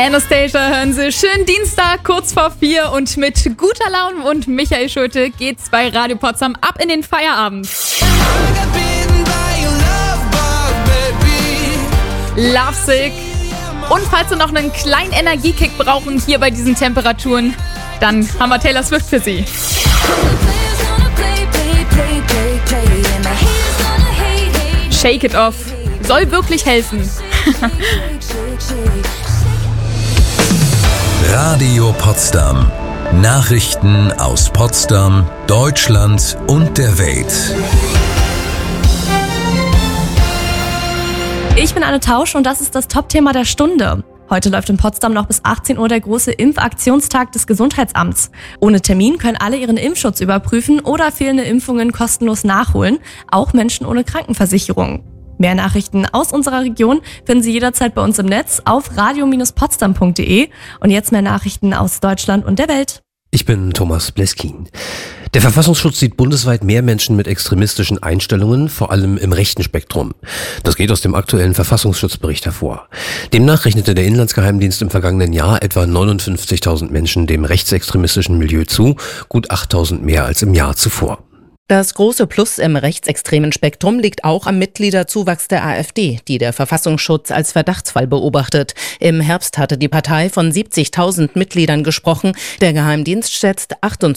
Anastasia hören Sie. Schönen Dienstag, kurz vor 4 und mit guter Laune und Michael Schulte geht's bei Radio Potsdam ab in den Feierabend. Lovesick. Und falls Sie noch einen kleinen Energiekick brauchen hier bei diesen Temperaturen, dann haben wir Taylor Swift für Sie. Shake It Off soll wirklich helfen. Radio Potsdam. Nachrichten aus Potsdam, Deutschland und der Welt. Ich bin Anne Tausch und das ist das Top-Thema der Stunde. Heute läuft in Potsdam noch bis 18 Uhr der große Impfaktionstag des Gesundheitsamts. Ohne Termin können alle ihren Impfschutz überprüfen oder fehlende Impfungen kostenlos nachholen, auch Menschen ohne Krankenversicherung. Mehr Nachrichten aus unserer Region finden Sie jederzeit bei uns im Netz auf radio-potsdam.de. Und jetzt mehr Nachrichten aus Deutschland und der Welt. Ich bin Thomas Bleskin. Der Verfassungsschutz sieht bundesweit mehr Menschen mit extremistischen Einstellungen, vor allem im rechten Spektrum. Das geht aus dem aktuellen Verfassungsschutzbericht hervor. Demnach rechnete der Inlandsgeheimdienst im vergangenen Jahr etwa 59.000 Menschen dem rechtsextremistischen Milieu zu, gut 8.000 mehr als im Jahr zuvor. Das große Plus im rechtsextremen Spektrum liegt auch am Mitgliederzuwachs der AfD, die der Verfassungsschutz als Verdachtsfall beobachtet. Im Herbst hatte die Partei von 70.000 Mitgliedern gesprochen. Der Geheimdienst schätzt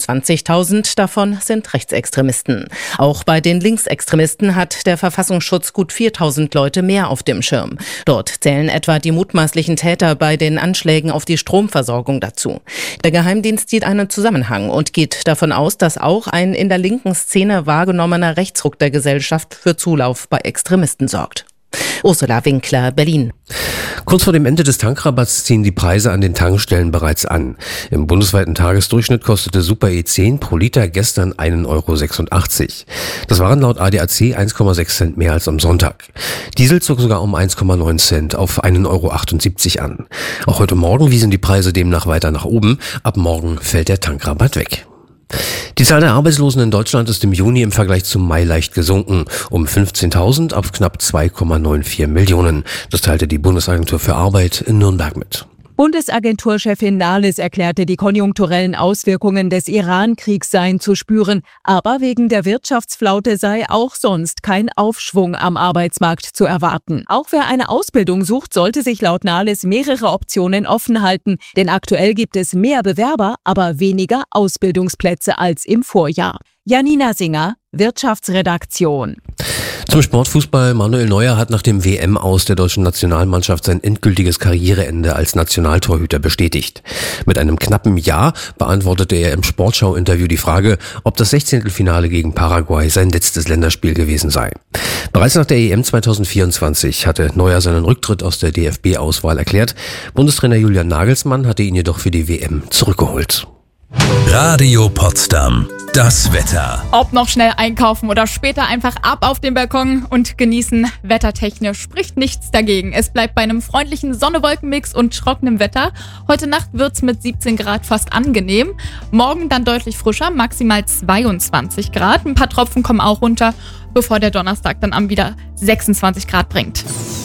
28.000 davon sind Rechtsextremisten. Auch bei den Linksextremisten hat der Verfassungsschutz gut 4.000 Leute mehr auf dem Schirm. Dort zählen etwa die mutmaßlichen Täter bei den Anschlägen auf die Stromversorgung dazu. Der Geheimdienst sieht einen Zusammenhang und geht davon aus, dass auch ein in der linken Szene wahrgenommener Rechtsruck der Gesellschaft für Zulauf bei Extremisten sorgt. Ursula Winkler, Berlin. Kurz vor dem Ende des Tankrabatts ziehen die Preise an den Tankstellen bereits an. Im bundesweiten Tagesdurchschnitt kostete Super E10 pro Liter gestern 1,86 €. Das waren laut ADAC 1,6 Cent mehr als am Sonntag. Diesel zog sogar um 1,9 Cent auf 1,78 € an. Auch heute Morgen wiesen die Preise demnach weiter nach oben. Ab morgen fällt der Tankrabatt weg. Die Zahl der Arbeitslosen in Deutschland ist im Juni im Vergleich zum Mai leicht gesunken, um 15.000 auf knapp 2,94 Millionen. Das teilte die Bundesagentur für Arbeit in Nürnberg mit. Bundesagenturchefin Nahles erklärte, die konjunkturellen Auswirkungen des Iran-Kriegs seien zu spüren, aber wegen der Wirtschaftsflaute sei auch sonst kein Aufschwung am Arbeitsmarkt zu erwarten. Auch wer eine Ausbildung sucht, sollte sich laut Nahles mehrere Optionen offen halten, denn aktuell gibt es mehr Bewerber, aber weniger Ausbildungsplätze als im Vorjahr. Janina Singer, Wirtschaftsredaktion. Zum Sportfußball. Manuel Neuer hat nach dem WM-Aus der deutschen Nationalmannschaft sein endgültiges Karriereende als Nationaltorhüter bestätigt. Mit einem knappen Ja beantwortete er im Sportschau-Interview die Frage, ob das 16. gegen Paraguay sein letztes Länderspiel gewesen sei. Bereits nach der EM 2024 hatte Neuer seinen Rücktritt aus der DFB-Auswahl erklärt. Bundestrainer Julian Nagelsmann hatte ihn jedoch für die WM zurückgeholt. Radio Potsdam. Das Wetter. Ob noch schnell einkaufen oder später einfach ab auf den Balkon und genießen. Wettertechnisch spricht nichts dagegen. Es bleibt bei einem freundlichen Sonne-Wolken-Mix und trockenem Wetter. Heute Nacht wird's mit 17 Grad fast angenehm. Morgen dann deutlich frischer, maximal 22 Grad. Ein paar Tropfen kommen auch runter, bevor der Donnerstag dann wieder 26 Grad bringt.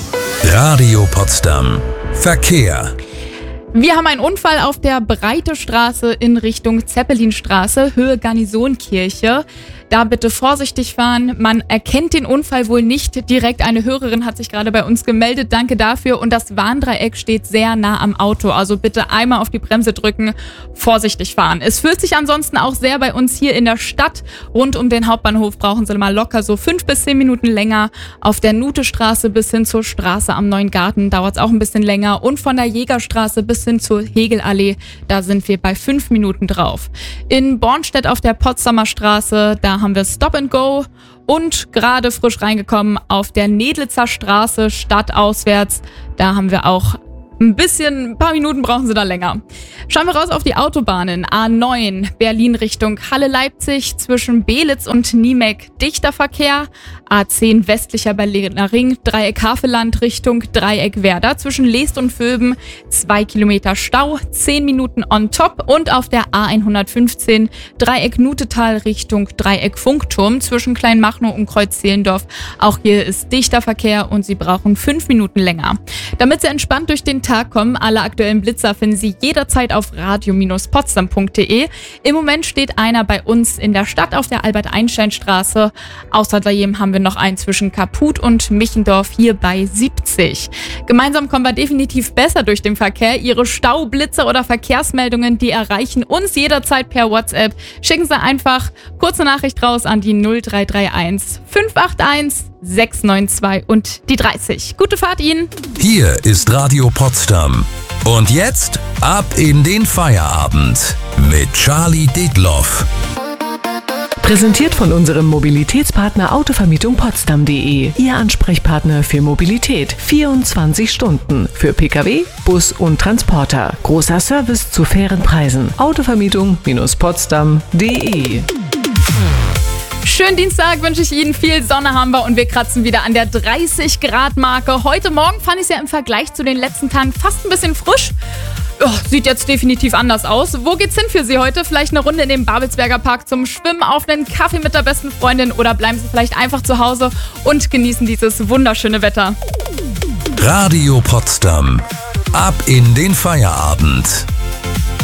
Radio Potsdam. Verkehr. Wir haben einen Unfall auf der Breite Straße in Richtung Zeppelinstraße, Höhe Garnisonkirche. Da bitte vorsichtig fahren. Man erkennt den Unfall wohl nicht direkt. Eine Hörerin hat sich gerade bei uns gemeldet. Danke dafür. Und das Warndreieck steht sehr nah am Auto. Also bitte einmal auf die Bremse drücken, vorsichtig fahren. Es fühlt sich ansonsten auch sehr bei uns hier in der Stadt. Rund um den Hauptbahnhof brauchen Sie mal locker so 5 bis 10 Minuten länger. Auf der Nutestraße bis hin zur Straße am Neuen Garten dauert es auch ein bisschen länger. Und von der Jägerstraße bis hin zur Hegelallee, da sind wir bei 5 Minuten drauf. In Bornstedt auf der Potsdamer Straße, da haben wir Stop and Go und gerade frisch reingekommen auf der Nedlitzer Straße stadtauswärts. Da haben wir auch ein paar Minuten brauchen Sie da länger. Schauen wir raus auf die Autobahnen. A9 Berlin Richtung Halle-Leipzig zwischen Belitz und Niemek dichter Verkehr. A10 westlicher Berliner Ring, Dreieck Havelland Richtung Dreieck Werder zwischen Leest und Vöben 2 Kilometer Stau, 10 Minuten on top. Und auf der A115 Dreieck Nutetal Richtung Dreieck Funkturm zwischen Kleinmachnow und Kreuz-Zehlendorf. Auch hier ist dichter Verkehr und Sie brauchen 5 Minuten länger. Damit Sie entspannt durch den Tag kommen. Alle aktuellen Blitzer finden Sie jederzeit auf radio-potsdam.de. Im Moment steht einer bei uns in der Stadt auf der Albert-Einstein-Straße. Außerdem haben wir noch einen zwischen Kaput und Michendorf hier bei 70. Gemeinsam kommen wir definitiv besser durch den Verkehr. Ihre Staublitzer oder Verkehrsmeldungen, die erreichen uns jederzeit per WhatsApp. Schicken Sie einfach kurze Nachricht raus an die 0331 581 692 und die 30. Gute Fahrt Ihnen! Hier ist Radio Potsdam. Und jetzt ab in den Feierabend mit Charlie Detloff. Präsentiert von unserem Mobilitätspartner Autovermietung-Potsdam.de. Ihr Ansprechpartner für Mobilität. 24 Stunden. Für Pkw, Bus und Transporter. Großer Service zu fairen Preisen. Autovermietung-Potsdam.de. Schönen Dienstag wünsche ich Ihnen. Viel Sonne haben wir und wir kratzen wieder an der 30-Grad-Marke. Heute Morgen fand ich es ja im Vergleich zu den letzten Tagen fast ein bisschen frisch. Oh, sieht jetzt definitiv anders aus. Wo geht's hin für Sie heute? Vielleicht eine Runde in den Babelsberger Park zum Schwimmen, auf einen Kaffee mit der besten Freundin oder bleiben Sie vielleicht einfach zu Hause und genießen dieses wunderschöne Wetter. Radio Potsdam. Ab in den Feierabend.